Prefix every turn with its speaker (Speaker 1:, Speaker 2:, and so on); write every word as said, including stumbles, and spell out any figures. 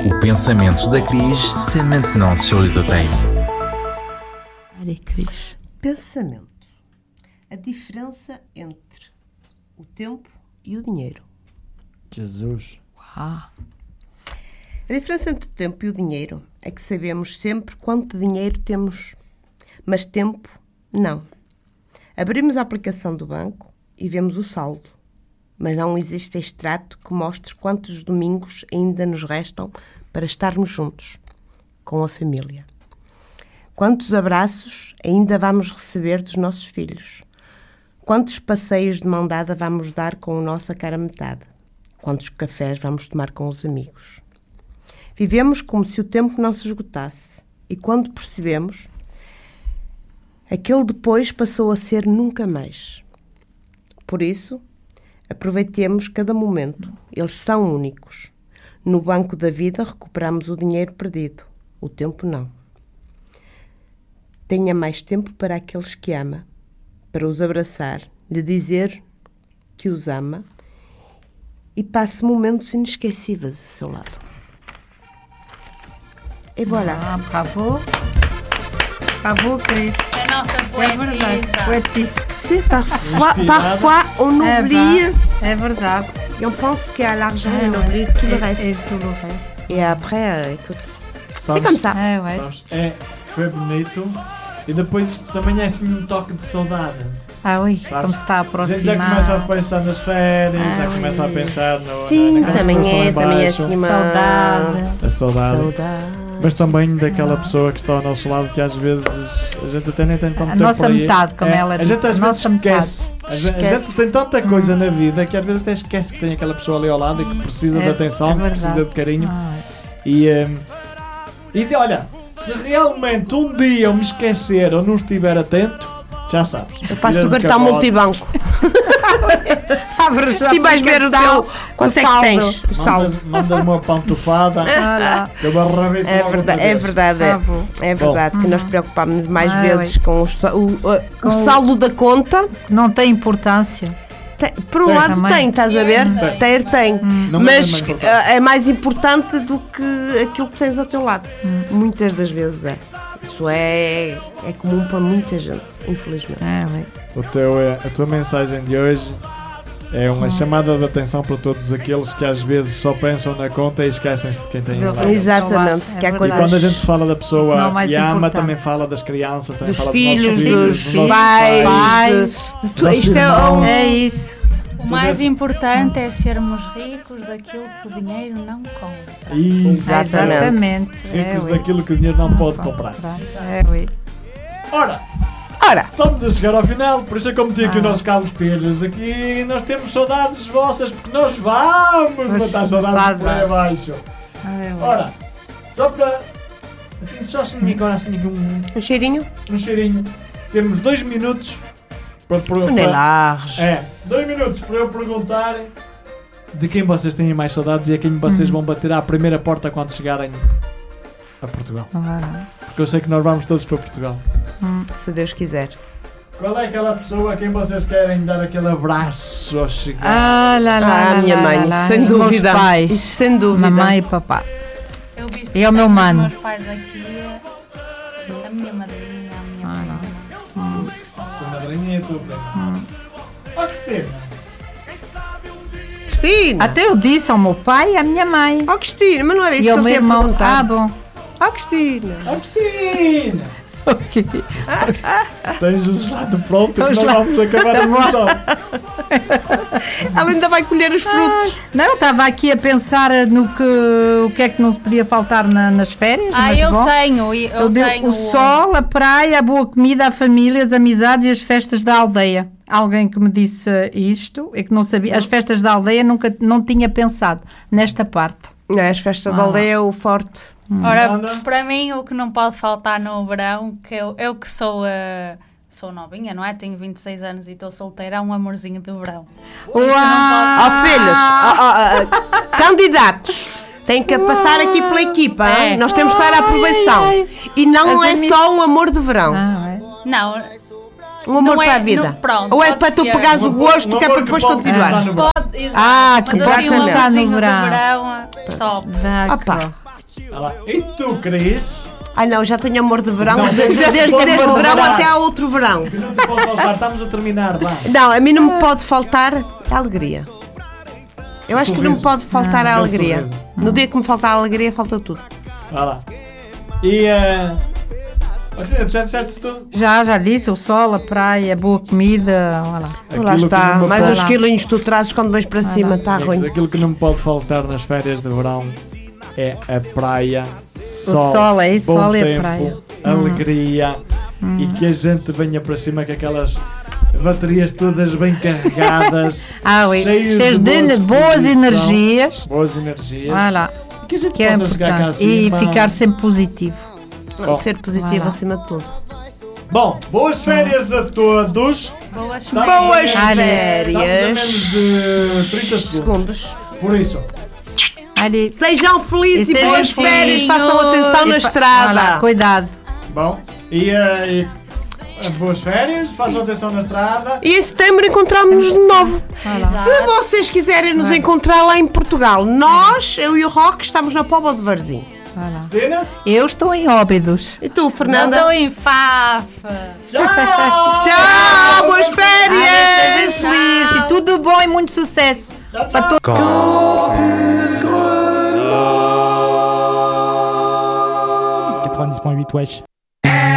Speaker 1: O pensamento da Cris c'est maintenant sur les oteimes.
Speaker 2: Olha, Cris.
Speaker 3: Pensamento. A diferença entre o tempo e o dinheiro.
Speaker 4: Jesus.
Speaker 2: Uau.
Speaker 3: A diferença entre o tempo e o dinheiro é que sabemos sempre quanto dinheiro temos, mas tempo, não. Abrimos a aplicação do banco e vemos o saldo, mas não existe extrato que mostre quantos domingos ainda nos restam para estarmos juntos, com a família. Quantos abraços ainda vamos receber dos nossos filhos? Quantos passeios de mão dada vamos dar com a nossa cara metade? Quantos cafés vamos tomar com os amigos? Vivemos como se o tempo não se esgotasse e quando percebemos, aquele depois passou a ser nunca mais. Por isso, aproveitemos cada momento. Eles são únicos. No banco da vida recuperamos o dinheiro perdido. O tempo não. Tenha mais tempo para aqueles que ama, para os abraçar, lhe dizer que os ama e passe momentos inesquecíveis a seu lado. Et voilà.
Speaker 2: Ah, bravo. Bravo, Cris.
Speaker 5: A nossa
Speaker 2: É verdade.
Speaker 5: poetisa.
Speaker 2: Poetisa.
Speaker 3: C'est parfois,
Speaker 4: Inspirada.
Speaker 3: parfois on
Speaker 2: É
Speaker 3: oublie
Speaker 2: verdade. É verdade.
Speaker 3: et on pense qu'à l'argent
Speaker 2: É,
Speaker 3: on oublie tout le
Speaker 2: é,
Speaker 3: reste.
Speaker 2: é tudo o resto.
Speaker 3: Et après, euh, écoute,
Speaker 4: Sabes,
Speaker 3: c'est comme ça.
Speaker 2: É, ué.
Speaker 4: sabes, é, foi bonito. E depois isto também é assim um toque de saudade.
Speaker 2: Ah, ui,
Speaker 4: Sabes?
Speaker 2: como se está a
Speaker 4: A gente
Speaker 2: aproximar.
Speaker 4: já começa a pensar nas férias,
Speaker 2: Ah,
Speaker 4: já começa a
Speaker 2: ui.
Speaker 4: pensar no,
Speaker 3: Sim,
Speaker 4: naquelas
Speaker 3: também
Speaker 4: pessoas que
Speaker 3: é,
Speaker 4: estão em
Speaker 3: também é
Speaker 4: baixo,
Speaker 3: assim uma...
Speaker 2: Saudade.
Speaker 4: a saudade.
Speaker 3: Saudade.
Speaker 4: Mas também daquela pessoa que está ao nosso lado que às vezes a gente até nem tem tanto
Speaker 2: A
Speaker 4: tempo
Speaker 2: nossa
Speaker 4: para ir.
Speaker 2: metade, como
Speaker 4: É,
Speaker 2: ela
Speaker 4: a
Speaker 2: disse,
Speaker 4: gente às
Speaker 2: a
Speaker 4: vezes
Speaker 2: nossa
Speaker 4: esquece. A gente, a
Speaker 3: Esquece.
Speaker 4: gente tem tanta coisa na vida que às vezes até esquece que tem aquela pessoa ali ao lado e que precisa de
Speaker 2: É-
Speaker 4: atenção,
Speaker 2: é
Speaker 4: que
Speaker 2: verdade.
Speaker 4: precisa de carinho.
Speaker 2: Ah,
Speaker 4: E, hum, e de, olha, se realmente um dia eu me esquecer ou não estiver atento, já sabes.
Speaker 3: Eu passo-te o
Speaker 4: Vira-me
Speaker 3: cartão
Speaker 4: capote.
Speaker 3: multibanco.
Speaker 2: Abre já
Speaker 3: Se vais ver o
Speaker 2: aplicação,
Speaker 3: teu... Quanto é que
Speaker 2: saldo.
Speaker 3: tens? O saldo.
Speaker 4: Manda- Manda-me uma pantufada.
Speaker 2: Olha.
Speaker 4: que eu me arrebento
Speaker 3: É
Speaker 4: logo
Speaker 3: verdade,
Speaker 4: outra
Speaker 3: é
Speaker 4: vez.
Speaker 3: verdade.
Speaker 2: Ah, bom.
Speaker 3: É verdade que nós preocupámos mais
Speaker 2: Ah,
Speaker 3: vezes com o, sa- o, o-
Speaker 2: Com
Speaker 3: o
Speaker 2: o-
Speaker 3: saldo da conta.
Speaker 2: Não tem importância.
Speaker 3: Tem- por um
Speaker 4: Tem
Speaker 3: lado
Speaker 2: também.
Speaker 3: tem, estás a ver?
Speaker 5: Tem.
Speaker 3: Ter tem.
Speaker 4: Não
Speaker 3: Mas
Speaker 4: é também
Speaker 3: ah, é mais importante do que aquilo que tens ao teu lado. Muitas das vezes é. Isso é, é comum para muita gente, infelizmente.
Speaker 2: É, ué.
Speaker 4: O teu, eh, a tua mensagem de hoje é uma chamada de atenção para todos aqueles que às vezes só pensam na conta e esquecem-se de quem tem
Speaker 2: Do
Speaker 4: ao lado.
Speaker 2: resto.
Speaker 3: Exatamente.
Speaker 2: É
Speaker 3: que há
Speaker 2: verdade.
Speaker 4: E
Speaker 3: coisas...
Speaker 4: quando a gente fala da
Speaker 2: Não,
Speaker 4: pessoa
Speaker 2: mais
Speaker 4: que ama,
Speaker 2: importante.
Speaker 4: também fala das crianças, também
Speaker 3: dos
Speaker 4: fala
Speaker 3: filhos,
Speaker 4: dos nossos
Speaker 3: dos,
Speaker 4: filhos, dos nossos
Speaker 3: pais,
Speaker 4: pais.
Speaker 3: de- de tu-
Speaker 4: nossos
Speaker 3: isto é
Speaker 4: irmãos.
Speaker 3: um-
Speaker 2: É isso.
Speaker 5: O mais importante é sermos ricos daquilo que o dinheiro não compra.
Speaker 3: Exatamente.
Speaker 2: Exatamente. É,
Speaker 4: Ricos
Speaker 2: ué.
Speaker 4: daquilo que o dinheiro não pode comprar.
Speaker 2: É, ué.
Speaker 4: Ora,
Speaker 3: Ora,
Speaker 4: estamos a chegar ao final, por isso é que eu meti aqui
Speaker 2: Ah.
Speaker 4: o nosso Carlos Pires aqui. Nós temos saudades vossas porque nós vamos
Speaker 2: Mas
Speaker 4: matar saudades por aí
Speaker 2: saudades.
Speaker 4: abaixo.
Speaker 2: É, ué.
Speaker 4: Ora, só para. Assim, só assim, agora assim, um,
Speaker 3: um cheirinho?
Speaker 4: um cheirinho. Temos dois minutos para. para,
Speaker 3: Nem
Speaker 4: para
Speaker 3: large.
Speaker 4: é, dois minutos para eu perguntar de quem vocês têm mais saudades e a quem vocês vão bater à primeira porta quando chegarem a Portugal.
Speaker 2: Ah,
Speaker 4: Porque eu sei que nós vamos todos para Portugal.
Speaker 3: Se Deus quiser.
Speaker 4: Qual é aquela pessoa a quem vocês querem dar aquele abraço ao chegar?
Speaker 2: Ah, lá, lá,
Speaker 3: Ah, a
Speaker 2: lá,
Speaker 3: minha
Speaker 2: lá,
Speaker 3: mãe,
Speaker 2: lá.
Speaker 3: sem
Speaker 2: Os
Speaker 3: dúvida.
Speaker 2: Meus pais.
Speaker 3: Isso, sem dúvida.
Speaker 2: Mamãe e papá.
Speaker 5: Eu visto
Speaker 2: E
Speaker 5: que
Speaker 2: ao meu
Speaker 5: tenho
Speaker 2: mano.
Speaker 5: os meus pais aqui, a minha madrinha, a minha
Speaker 2: Ah,
Speaker 5: prima.
Speaker 2: Hum.
Speaker 5: que estão
Speaker 4: A
Speaker 5: lá.
Speaker 4: madrinha e a tua prima. Ó Cristina,
Speaker 3: Cristina!
Speaker 2: Até eu disse ao meu pai e à minha mãe.
Speaker 3: Oh, Cristina, mas não era isso
Speaker 2: E
Speaker 3: que
Speaker 2: ao
Speaker 3: eu
Speaker 2: meu
Speaker 3: queria
Speaker 2: irmão.
Speaker 3: perguntar.
Speaker 2: Ah, bom.
Speaker 3: Oh, Cristina!
Speaker 4: ó Cristina!
Speaker 2: Ok.
Speaker 4: Tens o gelado pronto que
Speaker 2: O
Speaker 4: nós
Speaker 2: gelado.
Speaker 4: vamos acabar a missão.
Speaker 3: Ela ainda vai colher os frutos.
Speaker 2: Não, eu estava aqui a pensar no que, o que é que não podia faltar na- nas férias.
Speaker 5: Ah,
Speaker 2: mas
Speaker 5: eu
Speaker 2: bom.
Speaker 5: tenho, eu,
Speaker 2: Eu dei
Speaker 5: tenho
Speaker 2: o sol, a praia, a boa comida, a família, as amizades e as festas da aldeia. Alguém que me disse isto e que não sabia. As festas da aldeia nunca não tinha pensado nesta parte.
Speaker 3: Não, as festas da
Speaker 2: Ah.
Speaker 3: aldeia é o forte.
Speaker 5: Ora,
Speaker 4: Anda.
Speaker 5: para mim o que não pode faltar no verão, que eu, eu que sou uh, sou novinha, não é? Tenho vinte e seis anos e estou solteira, é um amorzinho do verão.
Speaker 3: Ó filhos, ó, ó, ó, candidatos, têm que passar aqui pela equipa.
Speaker 5: É.
Speaker 3: hein? Nós temos de estar à aprovação.
Speaker 2: Ai,
Speaker 3: E não
Speaker 2: As
Speaker 3: é
Speaker 2: ami-
Speaker 3: só um amor de verão.
Speaker 2: Ah, é.
Speaker 5: Não,
Speaker 3: Um amor
Speaker 5: não é-
Speaker 3: para a vida.
Speaker 5: não- pronto,
Speaker 3: Ou é
Speaker 5: pode
Speaker 3: para tu
Speaker 5: ser.
Speaker 3: pegares o
Speaker 4: Um amor-
Speaker 3: gosto
Speaker 4: um
Speaker 3: que é para
Speaker 4: amor que
Speaker 3: depois
Speaker 4: pode
Speaker 3: continuar.
Speaker 4: começar no verão.
Speaker 5: pode, exato.
Speaker 3: Ah,
Speaker 5: Mas assim, um
Speaker 3: completamente.
Speaker 5: amorzinho
Speaker 2: No
Speaker 5: do
Speaker 2: verão.
Speaker 5: verão, top.
Speaker 2: Dá
Speaker 3: Opa,
Speaker 4: Ah lá. E tu, Cris?
Speaker 3: Ai não, já tenho amor de verão,
Speaker 4: Não,
Speaker 3: desde,
Speaker 4: não
Speaker 3: desde,
Speaker 4: pode
Speaker 3: desde verão
Speaker 4: faltar.
Speaker 3: até ao outro verão.
Speaker 4: Que não te pode faltar, estamos a terminar, vá.
Speaker 3: Não, a mim não me pode faltar a alegria. Eu acho que não me
Speaker 4: sorriso.
Speaker 3: pode faltar a
Speaker 4: Aquele
Speaker 3: alegria.
Speaker 4: sorriso.
Speaker 3: No dia que me faltar a alegria, falta tudo.
Speaker 4: Vá lá. E, uh... Cristina, tu já disseste tudo?
Speaker 2: Já, já disse, o sol, a praia, boa comida, olha lá.
Speaker 4: Aquilo
Speaker 3: Lá
Speaker 4: que
Speaker 3: está,
Speaker 4: não me
Speaker 3: mais
Speaker 4: pode-
Speaker 3: uns quilinhos que tu trazes quando vais para cima, está
Speaker 4: É,
Speaker 3: ruim.
Speaker 4: Aquilo que não me pode faltar nas férias de verão é a praia, sol,
Speaker 2: sol, é isso,
Speaker 4: bom
Speaker 2: sol e a
Speaker 4: tempo,
Speaker 2: praia.
Speaker 4: alegria e que a gente venha para cima com aquelas baterias todas bem carregadas,
Speaker 2: Ah, oui.
Speaker 4: cheias
Speaker 2: Cheias de,
Speaker 4: boa
Speaker 2: boas
Speaker 4: disposição,
Speaker 2: energias.
Speaker 4: boas energias,
Speaker 2: Olha lá,
Speaker 4: e que a gente
Speaker 2: que é
Speaker 4: possa chegar cá
Speaker 2: importante. E
Speaker 4: acima.
Speaker 2: ficar sempre positivo.
Speaker 4: Bom.
Speaker 3: Ser positivo
Speaker 2: Vai lá.
Speaker 3: acima de tudo.
Speaker 4: Bom, boas férias a todos.
Speaker 5: Boas
Speaker 4: Estamos
Speaker 3: Boas
Speaker 4: a menos-
Speaker 3: férias.
Speaker 4: Estamos a menos de trinta segundos.
Speaker 3: Segundos.
Speaker 4: Por isso,
Speaker 2: Ali.
Speaker 3: Sejam felizes
Speaker 2: E
Speaker 3: e,
Speaker 2: sejam
Speaker 3: boas férias,
Speaker 5: felizes.
Speaker 3: façam atenção na
Speaker 2: E fa- olha lá,
Speaker 3: estrada.
Speaker 2: cuidado.
Speaker 4: bom, e, eh, e eh, boas férias, façam atenção na estrada.
Speaker 3: E em setembro encontramos-nos de novo.
Speaker 2: Olha lá.
Speaker 3: Se vocês quiserem nos encontrar lá em Portugal, nós, eu e o Roque, estamos na Póvoa de Varzim.
Speaker 2: Olha lá.
Speaker 4: Cristina,
Speaker 2: Eu estou em Óbidos.
Speaker 3: E tu, Fernanda?
Speaker 5: Estou em Fafa.
Speaker 4: tchau!
Speaker 3: Tchau, boas férias!
Speaker 2: Feliz e tudo bom e muito sucesso.
Speaker 4: Tchau,
Speaker 2: Para
Speaker 4: tchau.
Speaker 1: Campus Grenoble.
Speaker 6: quatre-vingt-dix point huit wesh.